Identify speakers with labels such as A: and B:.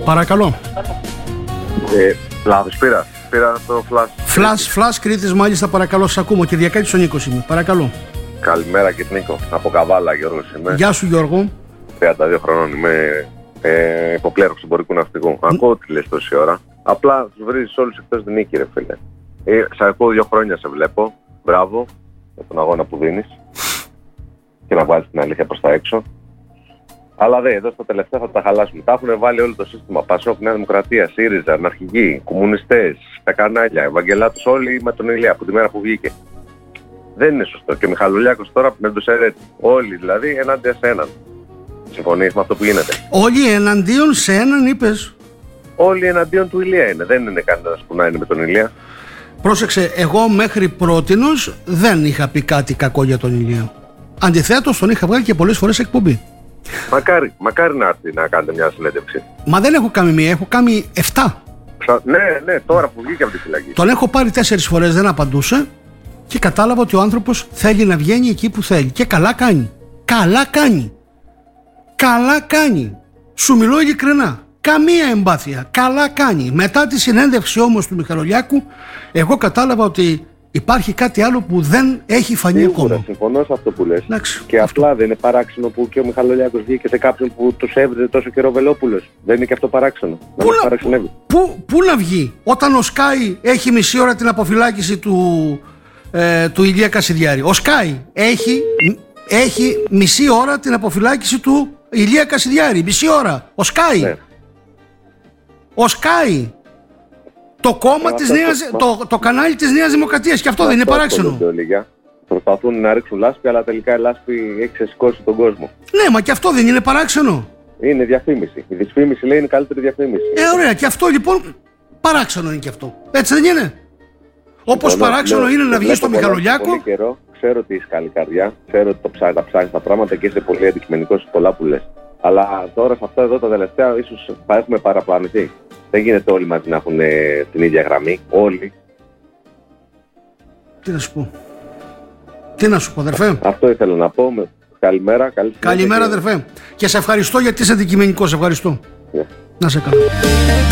A: Παρακαλώ.
B: Λάθος πήρα. Πήρα το flash.
A: Flash Κρήτης, μάλιστα, παρακαλώ, σας ακούμε. Κυριακάκης ο Νίκος είμαι. Παρακαλώ.
B: Καλημέρα και Νίκο. Από Καβάλα, Γιώργος είμαι.
A: Γεια σου, Γιώργο.
B: 32 χρονών είμαι. Υποπλέροχος εμπορικού ναυτικού. Ακούω τι λες τόση ώρα. Απλά τους βρίζεις όλους εκτός την νίκη, ρε φίλε. Σε ακούω 2 χρόνια σε βλέπω. Μπράβο για τον αγώνα που δίνεις. Και να βγάλεις την αλήθεια προς τα έξω. Αλλά εδώ στα τελευταία θα τα χαλάσουμε. Τα έχουν βάλει όλο το σύστημα. Πασόκ, Νέα Δημοκρατία, ΣΥΡΙΖΑ, Αρχηγοί, Κομμουνιστές, τα κανάλια, Ευαγγελάτος, όλοι με τον Ηλία από τη μέρα που βγήκε. Δεν είναι σωστό. Και ο Μιχαλολιάκος τώρα με τον Σερέτη. Όλοι δηλαδή ενάντια σε έναν. Συμφωνείς με αυτό που γίνεται?
A: Όλοι εναντίον σε έναν, είπες?
B: Όλοι εναντίον του Ηλία είναι. Δεν είναι κανένας που να είναι με τον Ηλία.
A: Πρόσεξε, εγώ μέχρι πρότινος δεν είχα πει κάτι κακό για τον Ηλία. Αντιθέτως, τον είχα βγάλει και πολλές φορές εκπομπή.
B: Μακάρι να έρθει να κάνετε μια συνέντευξη.
A: Μα δεν έχω κάνει μία, έχω κάνει 7.
B: Ναι, τώρα που βγήκε από τη φυλακή.
A: Τον έχω πάρει 4 φορές, δεν απαντούσε και κατάλαβα ότι ο άνθρωπος θέλει να βγαίνει εκεί που θέλει. Και καλά κάνει. Καλά κάνει. Σου μιλώ ειλικρινά. Καμία εμπάθεια. Καλά κάνει. Μετά τη συνέντευξη όμως του Μιχαλολιάκου, εγώ κατάλαβα ότι υπάρχει κάτι άλλο που δεν έχει φανεί ακόμα.
B: Συμφωνώ σε αυτό που λες.
A: Εντάξει,
B: και απλά δεν είναι παράξενο που και ο Μιχαλολιάκος βγήκε σε κάποιον που τους έβριζε τόσο καιρό Βελόπουλος? Δεν είναι και αυτό παράξενο?
A: Πού να βγει όταν ο Σκάι έχει μισή ώρα την αποφυλάκηση του Ηλία Κασιδιάρη? Ο Σκάι έχει μισή ώρα την αποφυλάκηση του Ηλία Κασιδιάρη. Μισή ώρα. Ο Σκάι. Ναι. Ο Σκάι. Το κόμμα της το κανάλι της Νέας Δημοκρατίας. Και αυτό δεν είναι παράξενο?
B: Προσπαθούν να ρίξουν λάσπη, αλλά τελικά η λάσπη έχει ξεσηκώσει τον κόσμο.
A: Ναι, μα και αυτό δεν είναι παράξενο?
B: Είναι διαφήμιση. Η δυσφήμιση λέει είναι καλύτερη διαφήμιση.
A: Ωραία, και αυτό λοιπόν παράξενο είναι και αυτό. Έτσι δεν είναι? Όπως παράξενο είναι να βγει στο Μιχαλολιάκο.
B: Πολύ καιρό, ξέρω ότι είσαι καλή καρδιά, ξέρω ότι τα ψάχνεις τα πράγματα και είσαι πολύ αντικειμενικός σε πολλά που λες. Αλλά τώρα σε αυτά εδώ τα τελευταία ίσως θα έχουμε παραπλανηθεί. Δεν γίνεται όλοι μαζί να έχουν την ίδια γραμμή. Όλοι.
A: Τι να σου πω, αδερφέ?
B: Αυτό ήθελα να πω. Καλημέρα.
A: Καλημέρα, αδερφέ. Και σε ευχαριστώ γιατί είσαι αντικειμενικός. Ευχαριστώ.
B: Yeah.
A: Να σε καλά.